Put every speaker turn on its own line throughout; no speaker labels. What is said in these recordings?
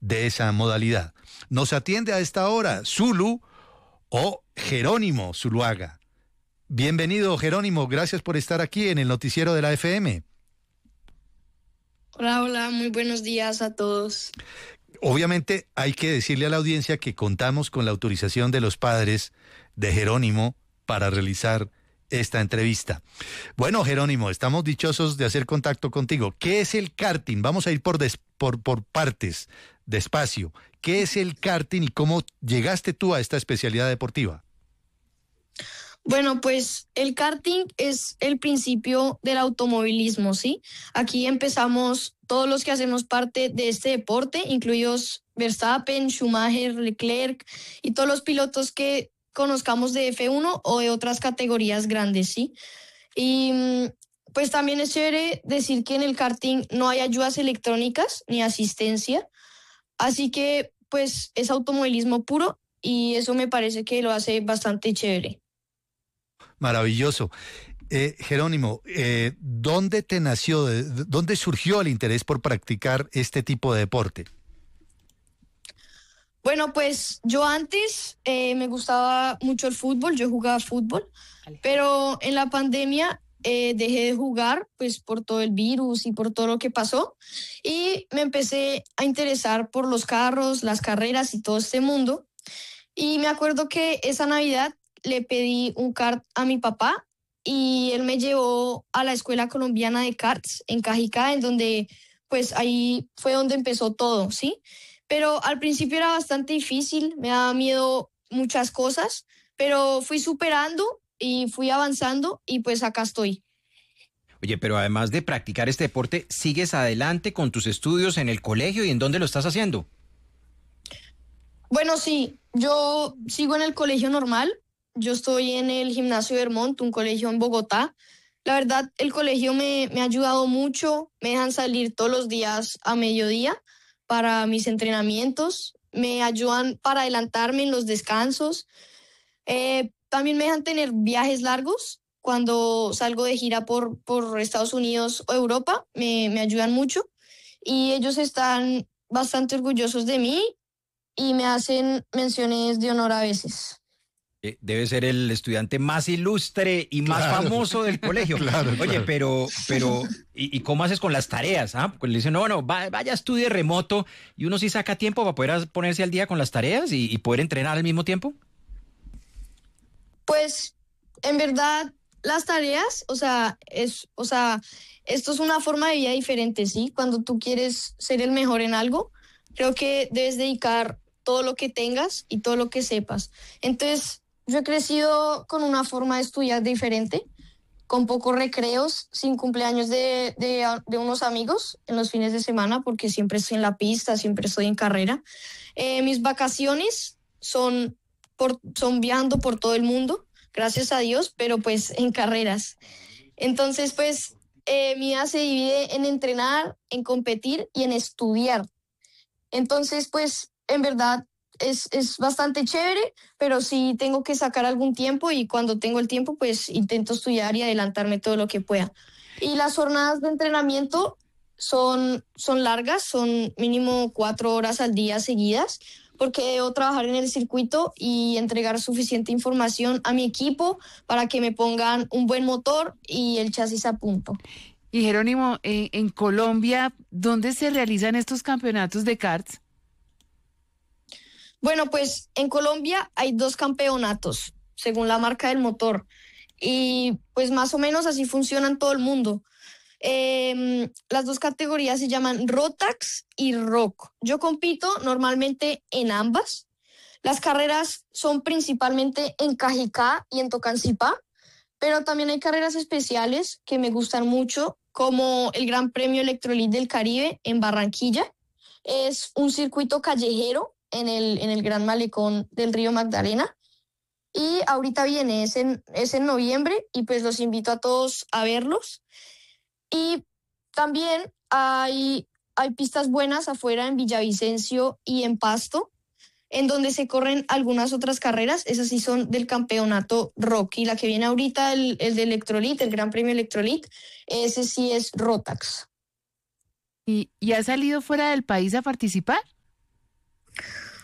de esa modalidad. Nos atiende a esta hora Zulu o Jerónimo Zuluaga. Bienvenido, Jerónimo, gracias por estar aquí en el noticiero de la FM.
Hola, hola, muy buenos días a todos.
Obviamente hay que decirle a la audiencia que contamos con la autorización de los padres de Jerónimo para realizar esta entrevista. Bueno, Jerónimo, estamos dichosos de hacer contacto contigo. ¿Qué es el karting? Vamos a ir por partes, despacio. ¿Qué es el karting y cómo llegaste tú a esta especialidad deportiva?
Bueno, pues el karting es el principio del automovilismo, ¿sí? Aquí empezamos todos los que hacemos parte de este deporte, incluidos Verstappen, Schumacher, Leclerc y todos los pilotos que conozcamos de F1 o de otras categorías grandes, ¿sí? Y pues también es chévere decir que en el karting no hay ayudas electrónicas ni asistencia, así que pues es automovilismo puro y eso me parece que lo hace bastante chévere.
Maravilloso. Jerónimo, ¿dónde te nació, dónde surgió el interés por practicar este tipo de deporte?
Bueno, pues yo antes me gustaba mucho el fútbol, yo jugaba fútbol, pero en la pandemia dejé de jugar pues por todo el virus y por todo lo que pasó y me empecé a interesar por los carros, las carreras y todo este mundo. Y me acuerdo que esa Navidad le pedí un kart a mi papá y él me llevó a la Escuela Colombiana de Karts en Cajicá, en donde pues ahí fue donde empezó todo, ¿sí? Pero al principio era bastante difícil, me daba miedo muchas cosas, pero fui superando y fui avanzando y pues acá estoy.
Oye, pero además de practicar este deporte, ¿sigues adelante con tus estudios en el colegio y en dónde lo estás haciendo?
Bueno, sí, yo sigo en el colegio normal. Yo estoy en el Gimnasio Vermont, un colegio en Bogotá. La verdad, el colegio me ha ayudado mucho. Me dejan salir todos los días a mediodía para mis entrenamientos. Me ayudan para adelantarme en los descansos. También me dejan tener viajes largos. Cuando salgo de gira por Estados Unidos o Europa, me ayudan mucho. Y ellos están bastante orgullosos de mí y me hacen menciones de honor a veces.
Debe ser el estudiante más ilustre y más famoso del colegio. Oye, pero ¿y cómo haces con las tareas? Pues le dicen, no, vaya, estudie remoto, y uno sí saca tiempo para poder ponerse al día con las tareas y poder entrenar al mismo tiempo.
Pues, en verdad, las tareas, esto es una forma de vida diferente, ¿sí? Cuando tú quieres ser el mejor en algo, creo que debes dedicar todo lo que tengas y todo lo que sepas. Entonces, yo he crecido con una forma de estudiar diferente, con pocos recreos, sin cumpleaños de unos amigos en los fines de semana, porque siempre estoy en la pista, siempre estoy en carrera. Mis vacaciones son viajando por todo el mundo, gracias a Dios, pero pues en carreras. Entonces, pues, mi vida se divide en entrenar, en competir y en estudiar. Entonces, pues, en verdad, es bastante chévere, pero sí tengo que sacar algún tiempo y cuando tengo el tiempo, pues intento estudiar y adelantarme todo lo que pueda. Y las jornadas de entrenamiento son largas, son mínimo 4 horas al día seguidas, porque debo trabajar en el circuito y entregar suficiente información a mi equipo para que me pongan un buen motor y el chasis a punto.
Y Jerónimo, en Colombia, ¿dónde se realizan estos campeonatos de karts?
Bueno, pues en Colombia hay 2 campeonatos, según la marca del motor. Y pues más o menos así funciona en todo el mundo. Las 2 categorías se llaman Rotax y ROC. Yo compito normalmente en ambas. Las carreras son principalmente en Cajicá y en Tocancipá, pero también hay carreras especiales que me gustan mucho, como el Gran Premio Electrolit del Caribe en Barranquilla. Es un circuito callejero en el Gran Malecón del Río Magdalena. Y ahorita viene, es en noviembre, y pues los invito a todos a verlos. Y también hay pistas buenas afuera en Villavicencio y en Pasto, en donde se corren algunas otras carreras. Esas sí son del campeonato ROC. Y la que viene ahorita, el de Electrolit, el Gran Premio Electrolit, ese sí es Rotax.
¿Y has salido fuera del país a participar?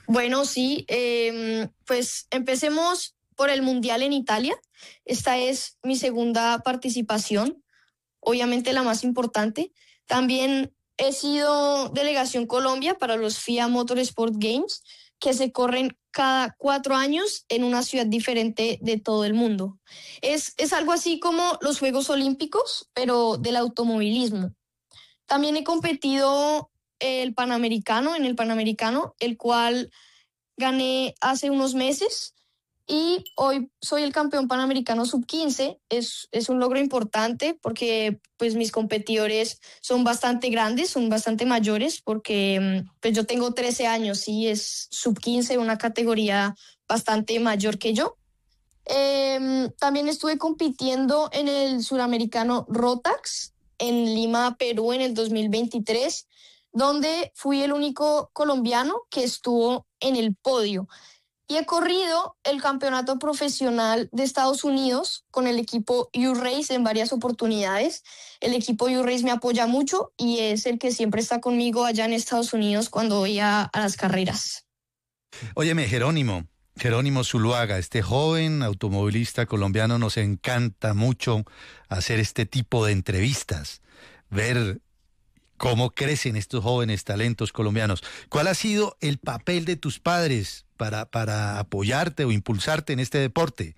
Bueno, sí, pues empecemos por el Mundial en Italia. Esta es mi segunda participación, obviamente la más importante. También he sido delegación Colombia para los FIA Motorsport Games, que se corren cada 4 años en una ciudad diferente de todo el mundo. Es algo así como los Juegos Olímpicos, pero del automovilismo. También he competido en el Panamericano, el cual gané hace unos meses. Y hoy soy el campeón panamericano sub-15. Es un logro importante porque pues mis competidores son bastante grandes, son bastante mayores, porque pues yo tengo 13 años y es sub-15, una categoría bastante mayor que yo. También estuve compitiendo en el suramericano Rotax en Lima, Perú, en el 2023, donde fui el único colombiano que estuvo en el podio. Y he corrido el campeonato profesional de Estados Unidos con el equipo U-Race en varias oportunidades. El equipo U-Race me apoya mucho y es el que siempre está conmigo allá en Estados Unidos cuando voy a las carreras.
Óyeme, Jerónimo Zuluaga, este joven automovilista colombiano, nos encanta mucho hacer este tipo de entrevistas, ver cómo crecen estos jóvenes talentos colombianos. ¿Cuál ha sido el papel de tus padres para apoyarte o impulsarte en este deporte?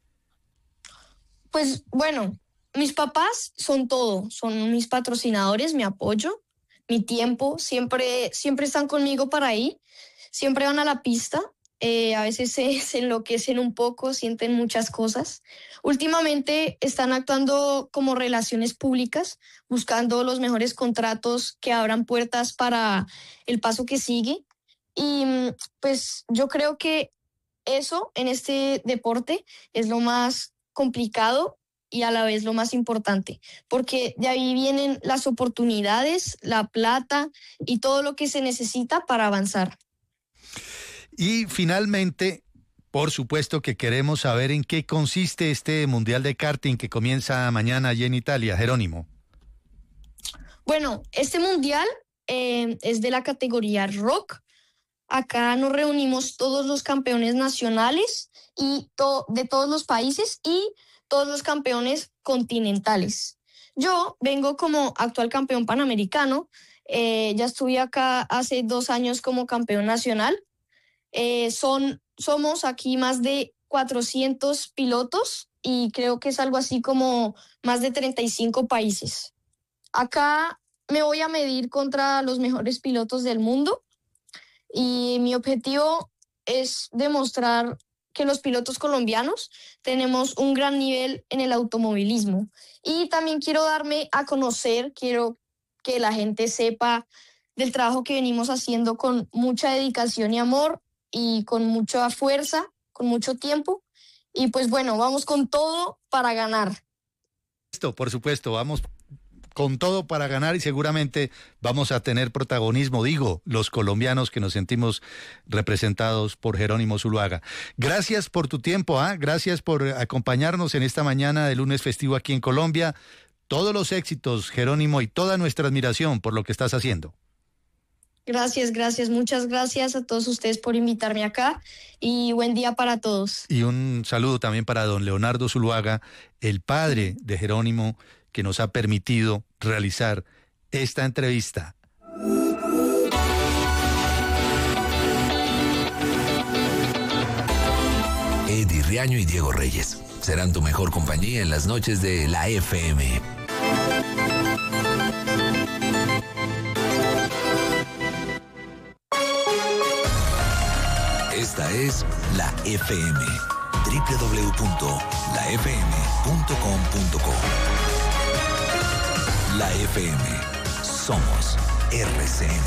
Pues bueno, mis papás son todo, son mis patrocinadores, mi apoyo, mi tiempo, siempre están conmigo para ir, siempre van a la pista. A veces se enloquecen un poco, sienten muchas cosas. Últimamente están actuando como relaciones públicas, buscando los mejores contratos que abran puertas para el paso que sigue. Y pues yo creo que eso en este deporte es lo más complicado y a la vez lo más importante, porque de ahí vienen las oportunidades, la plata y todo lo que se necesita para avanzar.
Y finalmente, por supuesto que queremos saber en qué consiste este Mundial de Karting que comienza mañana allí en Italia, Jerónimo.
Bueno, este Mundial es de la categoría Rock. Acá nos reunimos todos los campeones nacionales y de todos los países y todos los campeones continentales. Yo vengo como actual campeón panamericano. Ya estuve acá hace 2 años como campeón nacional. Somos aquí más de 400 pilotos y creo que es algo así como más de 35 países. Acá me voy a medir contra los mejores pilotos del mundo y mi objetivo es demostrar que los pilotos colombianos tenemos un gran nivel en el automovilismo. Y también quiero darme a conocer, quiero que la gente sepa del trabajo que venimos haciendo con mucha dedicación y amor y con mucha fuerza, con mucho tiempo. Y pues bueno, vamos con todo para ganar.
Por supuesto, vamos con todo para ganar y seguramente vamos a tener protagonismo, los colombianos que nos sentimos representados por Jerónimo Zuluaga. Gracias por tu tiempo, gracias por acompañarnos en esta mañana de lunes festivo aquí en Colombia. Todos los éxitos, Jerónimo, y toda nuestra admiración por lo que estás haciendo.
Gracias, muchas gracias a todos ustedes por invitarme acá y buen día para todos.
Y un saludo también para don Leonardo Zuluaga, el padre de Jerónimo, que nos ha permitido realizar esta entrevista.
Eddie Riaño y Diego Reyes serán tu mejor compañía en las noches de la FM. Esta es la FM, www.lafm.com.co. La FM, somos RCN.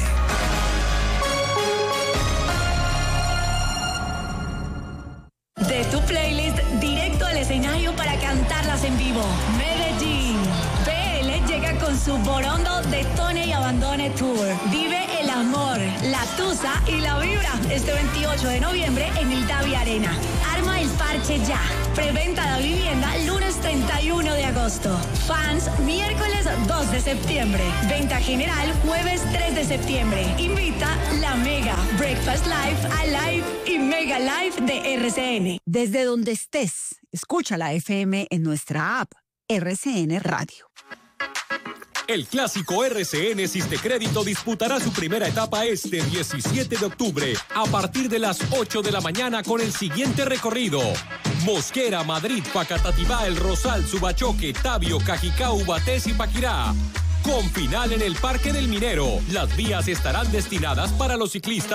De tu playlist directo al escenario para cantarlas en vivo. Medellín. PL llega con su Borondo Detone y Abandone Tour. Vive el amor, la tusa y la vibra este 28 de noviembre en el Davi Arena. Arma el parche ya. Preventa de vivienda lunes 31 de agosto. Fans miércoles 2 de septiembre. Venta general jueves 3 de septiembre. Invita La Mega, Break Breakfast Live, Alive y Mega Live de RCN.
Desde donde estés, escucha la FM en nuestra app RCN Radio.
El clásico RCN Sistecrédito disputará su primera etapa este 17 de octubre a partir de las 8 de la mañana con el siguiente recorrido: Mosquera, Madrid, Facatativá, El Rosal, Subachoque, Tabio, Cajicá, Ubatés y Paquirá. Con final en el Parque del Minero. Las vías estarán destinadas para los ciclistas